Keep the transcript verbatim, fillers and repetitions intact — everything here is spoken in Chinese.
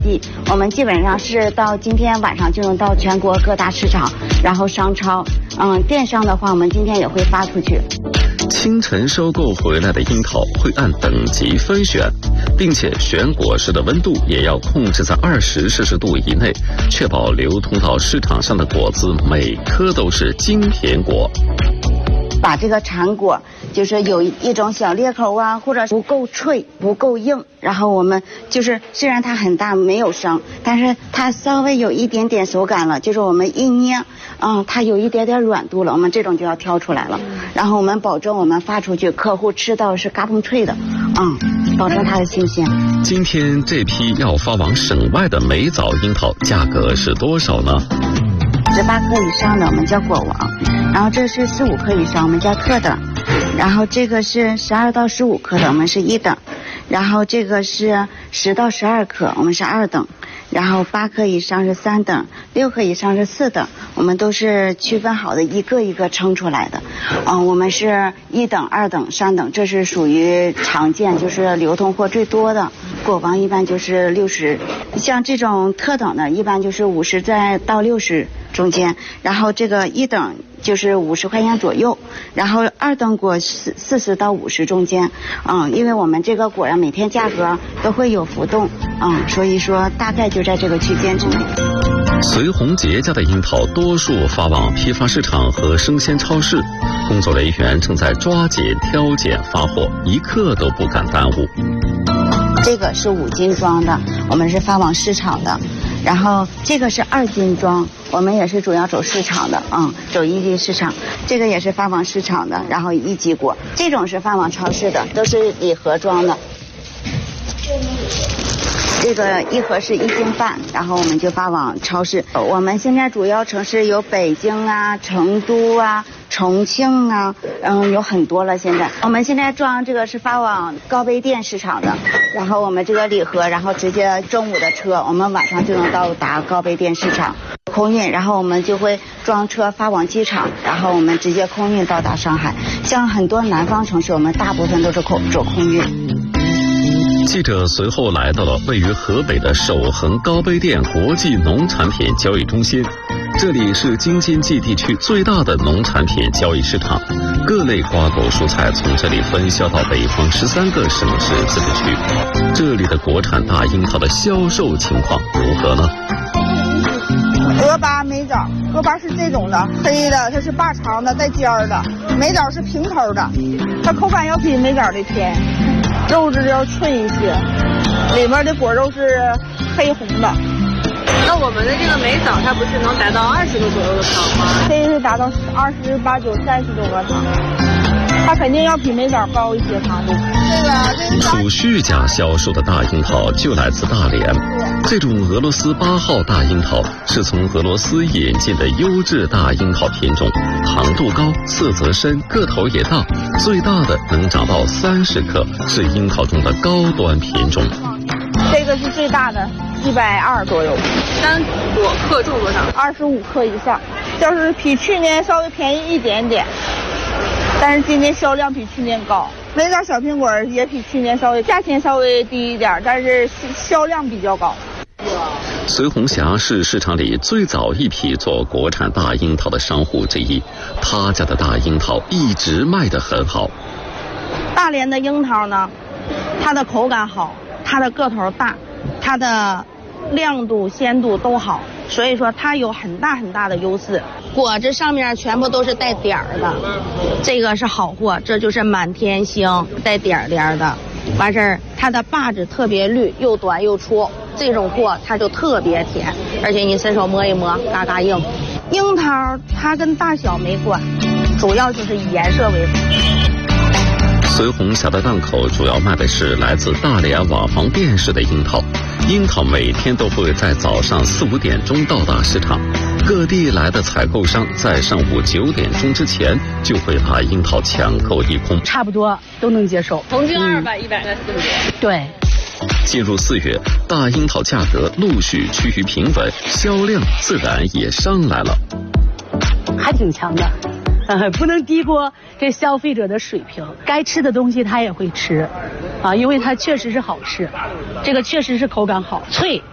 我们基本上是到今天晚上就能到全国各大市场，然后商超，嗯，电商的话，我们今天也会发出去。 清晨收购回来的樱桃会按等级分选，并且选果时的温度也要控制在二十摄氏度以内，确保流通到市场上的果子每颗都是精品果。 把这个产果就是有一种小裂口啊，或者不够脆不够硬，然后我们就是虽然它很大没有生，但是它稍微有一点点手感了，就是我们一捏，嗯，它有一点点软度了，我们这种就要挑出来了，然后我们保证我们发出去客户吃到是嘎嘣脆的，嗯，保证它的新鲜。 今天这批要发往省外的美枣樱桃价格是多少呢？ 十八克以上的我们叫果王，然后这是十五克以上我们叫特等，然后这个是十二到十五克的我们是一等，然后这个是十到十二克我们是二等，然后八克以上是三等，六克以上是四等，我们都是区分好的，一个一个称出来的。嗯，我们是一等、二等、三等，这是属于常见，就是流通货最多的。果王一般就是六十，像这种特等的，一般就是五十再到六十中间，然后这个一等就是五十块钱左右，然后二等果四四十到五十中间，嗯，因为我们这个果呀每天价格都会有浮动，嗯，所以说大概就在这个区间之内。 隋红杰家的樱桃多数发往批发市场和生鲜超市，工作人员正在抓紧挑拣发货，一刻都不敢耽误。 这个是五斤装的，我们是发往市场的，然后这个是二斤装，我们也是主要走市场的，嗯，走一级市场。这个也是发往市场的，然后一级果，这种是发往超市的，都是礼盒装的。这个一盒是一斤半，然后我们就发往超市。我们现在主要城市有北京啊、成都啊、重庆啊，嗯，有很多了。现在我们现在装这个是发往高碑店市场的，然后我们这个礼盒，然后直接中午的车，我们晚上就能到达高碑店市场空运，然后我们就会装车发往机场，然后我们直接空运到达上海。像很多南方城市，我们大部分都是空走空运。 记者随后来到了位于河北的守恒高碑店国际农产品交易中心，这里是京津冀地区最大的农产品交易市场，各类瓜果蔬菜从这里分销到北方十三个省市自治区。这里的国产大樱桃的销售情况如何呢？ 鹅巴、美枣，鹅巴是这种的，黑的，它是把长的带尖儿的；美枣是平头的，它口感要比美枣的甜，肉质要脆一些，里面的果肉是黑红的。 那我们的这个美枣，它不是能达到二十个左右的糖吗？ 可以是达到二十八九、三十多个糖，它肯定要比美枣高一些糖度。这个这个储蓄家销售的大樱桃就来自大连，这种俄罗斯八号大樱桃是从俄罗斯引进的优质大樱桃品种，糖度高，色泽深，个头也大，最大的能长到三十克，是樱桃中的高端品种。 这个是最大的，一百二左右。 单果克重多少？ 二十五克以上，就是比去年稍微便宜一点点，但是今年销量比去年高。美枣小苹果也比去年稍微价钱稍微低一点，但是销量比较高。 隋红霞是市场里最早一批做国产大樱桃的商户之一，他家的大樱桃一直卖得很好。 大连的樱桃呢，它的口感好，它的个头大，它的亮度鲜度都好，所以说它有很大很大的优势。果子上面全部都是带点儿的，这个是好货，这就是满天星带点儿点儿的，完事儿它的把子特别绿，又短又粗，这种货它就特别甜，而且你伸手摸一摸，嘎嘎硬。樱桃它跟大小没关，主要就是以颜色为主。 隋红霞的档口主要卖的是来自大连瓦房店式的樱桃，樱桃每天都会在早上四五点钟到达市场，各地来的采购商在上午九点钟之前就会把樱桃抢购一空， 差不多都能接受， 平均二百、一百在四十多。 对。 进入四月，大樱桃价格陆续趋于平稳，销量自然也上来了， 还挺强的。呃，不能低估这消费者的水平，该吃的东西他也会吃，啊，因为它确实是好吃，这个确实是口感好，脆，